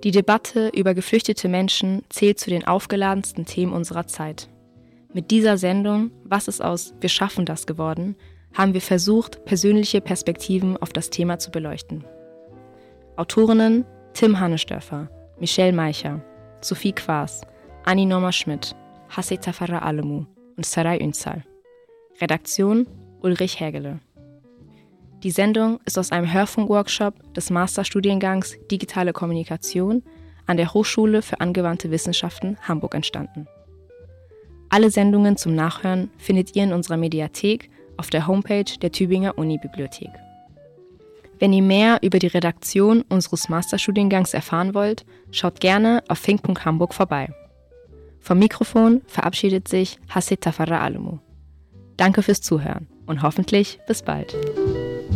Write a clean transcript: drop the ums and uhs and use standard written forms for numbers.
Die Debatte über geflüchtete Menschen zählt zu den aufgeladensten Themen unserer Zeit. Mit dieser Sendung Was ist aus Wir schaffen das geworden, haben wir versucht, persönliche Perspektiven auf das Thema zu beleuchten. Autorinnen Tim Hannesdörfer, Michelle Meicher, Sophie Quaas, Annie Norma Schmidt, Hasse Tafarra Alemu und Saray Ünsal. Redaktion Ulrich Hägele. Die Sendung ist aus einem Hörfunkworkshop des Masterstudiengangs Digitale Kommunikation an der Hochschule für angewandte Wissenschaften Hamburg entstanden. Alle Sendungen zum Nachhören findet ihr in unserer Mediathek auf der Homepage der Tübinger Uni-Bibliothek. Wenn ihr mehr über die Redaktion unseres Masterstudiengangs erfahren wollt, schaut gerne auf fink.hamburg vorbei. Vom Mikrofon verabschiedet sich Hasse Tafarra Alemu. Danke fürs Zuhören und hoffentlich bis bald.